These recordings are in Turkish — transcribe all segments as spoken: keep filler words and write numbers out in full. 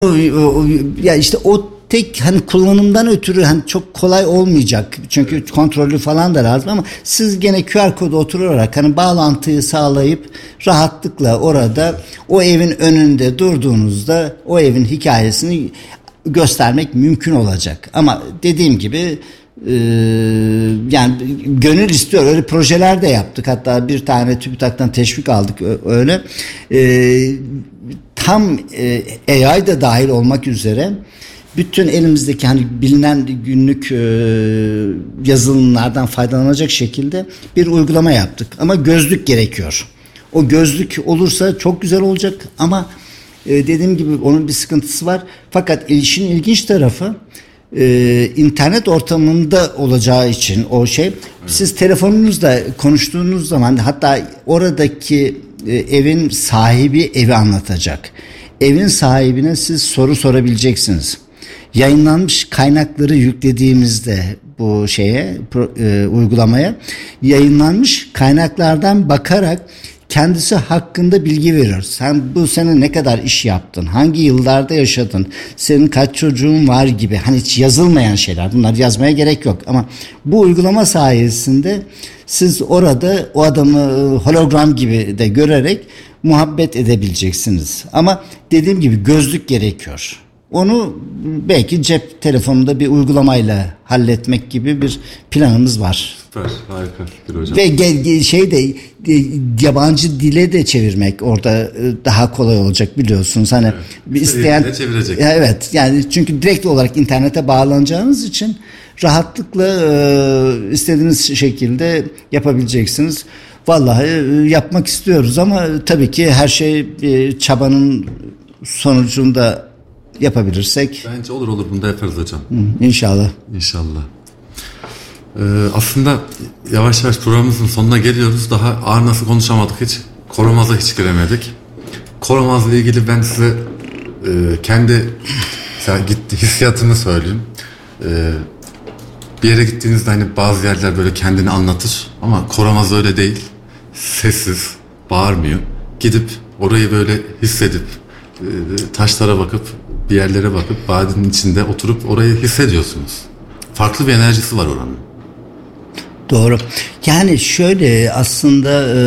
Ya işte o tek hani kullanımdan ötürü hani çok kolay olmayacak. Çünkü evet. kontrolü falan da lazım ama siz gene Q R kodu oturarak hani bağlantıyı sağlayıp rahatlıkla orada o evin önünde durduğunuzda o evin hikayesini göstermek mümkün olacak. Ama dediğim gibi Ee, yani gönül istiyor, öyle projeler de yaptık, hatta bir tane TÜBİTAK'tan teşvik aldık öyle ee, tam e, A I da dahil olmak üzere bütün elimizdeki hani bilinen günlük e, yazılımlardan faydalanacak şekilde bir uygulama yaptık ama gözlük gerekiyor. O gözlük olursa çok güzel olacak ama e, dediğim gibi onun bir sıkıntısı var. Fakat işin ilginç tarafı Ee, internet ortamında olacağı için o şey, evet. siz telefonunuzla konuştuğunuz zaman hatta oradaki e, evin sahibi evi anlatacak. Evin sahibine siz soru sorabileceksiniz. Yayınlanmış kaynakları yüklediğimizde bu şeye pro, e, uygulamaya yayınlanmış kaynaklardan bakarak kendisi hakkında bilgi veriyor. Sen bu sene ne kadar iş yaptın? Hangi yıllarda yaşadın? Senin kaç çocuğun var gibi. Hani hiç yazılmayan şeyler. Bunlar yazmaya gerek yok. Ama bu uygulama sayesinde siz orada o adamı hologram gibi de görerek muhabbet edebileceksiniz. Ama dediğim gibi gözlük gerekiyor. Onu belki cep telefonunda bir uygulamayla halletmek gibi bir planımız var. Süper, harika fikir hocam. Ve şey de yabancı dile de çevirmek orada daha kolay olacak biliyorsunuz. Hani evet. isteyen çevirecek. Evet, yani çünkü direkt olarak internete bağlanacağınız için rahatlıkla istediğiniz şekilde yapabileceksiniz. Vallahi yapmak istiyoruz ama tabii ki her şey çabanın sonucunda yapabilirsek. Bence olur olur, bunu da yaparız hocam. Hı, İnşallah. İnşallah. Ee, aslında yavaş yavaş programımızın sonuna geliyoruz. Daha ağır nasıl konuşamadık hiç. Koramaz'a hiç giremedik. Koramaz'la ilgili ben size e, kendi gitti hissiyatımı söyleyeyim. E, bir yere gittiğinizde hani bazı yerler böyle kendini anlatır ama Koramaz öyle değil. Sessiz, bağırmıyor. Gidip orayı böyle hissedip e, taşlara bakıp bir yerlere bakıp vadinin içinde oturup orayı hissediyorsunuz. Farklı bir enerjisi var oranın. Doğru. Yani şöyle aslında e,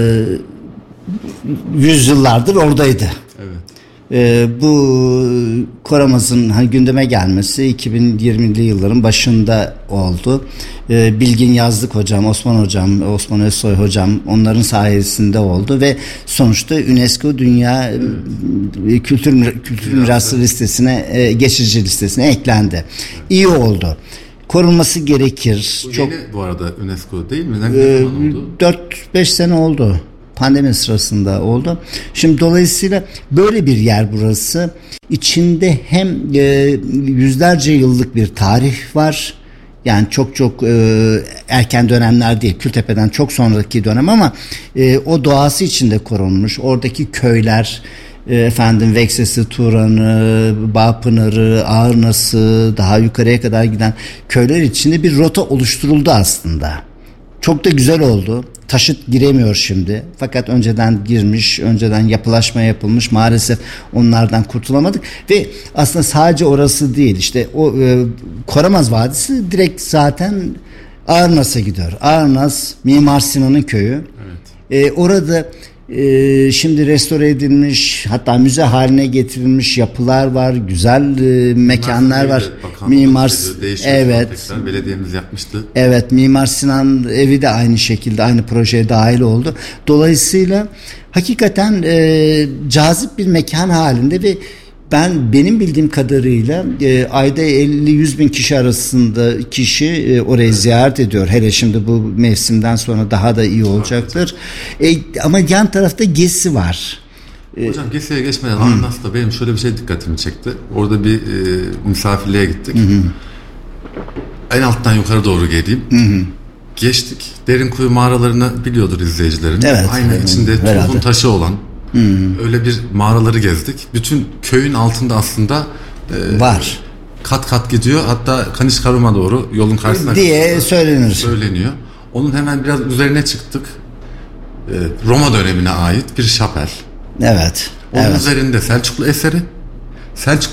yüzyıllardır oradaydı. Evet. E, bu Koramaz'ın hani gündeme gelmesi iki bin yirmili yılların başında oldu. E, Bilgin Yazlık hocam, Osman hocam, Osman Özsoy hocam onların sayesinde oldu ve sonuçta UNESCO Dünya evet. Kültür Kültür Mirası listesine e, geçici listesine eklendi. İyi oldu. Korunması gerekir. Bu Çok yeni bu arada UNESCO değil mi? Ne e, zaman oldu? dört beş sene oldu. Pandemi sırasında oldu. Şimdi dolayısıyla böyle bir yer burası. İçinde hem e, yüzlerce yıllık bir tarih var. Yani çok çok e, erken dönemler değil. Kültepe'den çok sonraki dönem ama e, o doğası içinde korunmuş. Oradaki köyler, e, efendim Veksesi, Turan'ı, Bağpınar'ı, Ağırnas'ı, daha yukarıya kadar giden köyler içinde bir rota oluşturuldu aslında. Çok da güzel oldu. Taşıt giremiyor şimdi. Fakat önceden girmiş, önceden yapılaşma yapılmış. Maalesef onlardan kurtulamadık. Ve aslında sadece orası değil. İşte o e, Koramaz Vadisi direkt zaten Ağırnas'a gidiyor. Ağırnas, Mimar Sinan'ın köyü. Evet. E, orada e, şimdi restore edilmiş, hatta müze haline getirilmiş yapılar var. Güzel e, mekanlar var. Mimar evet. Tekrar belediyemiz yapmıştı. Evet, Mimar Sinan evi de aynı şekilde aynı projeye dahil oldu. Dolayısıyla hakikaten e, cazip bir mekan halinde ve ben benim bildiğim kadarıyla e, ayda elli yüz bin kişi arasında kişi e, orayı evet. ziyaret ediyor. Hele şimdi bu mevsimden sonra daha da iyi olacaktır. E, ama yan tarafta Gezi var. Hocam Gezi'ye geçmeden Ağırnas'ta benim şöyle bir şey dikkatimi çekti. Orada bir e, misafirliğe gittik. Hı hı. En alttan yukarı doğru geleyim. Hı hı. Geçtik. Derinkuyu mağaralarını biliyordur izleyicilerimiz. Evet, aynı evet, içinde herhalde. Tuhun taşı olan hı-hı. öyle bir mağaraları gezdik. Bütün köyün altında aslında e, var. Kat kat gidiyor. Hatta Kanişkarum'a doğru yolun karşısına diye söylenir. Söyleniyor. Onun hemen biraz üzerine çıktık. E, Roma dönemine ait bir şapel. Evet. Onun evet. üzerinde Selçuklu eseri. Selçuk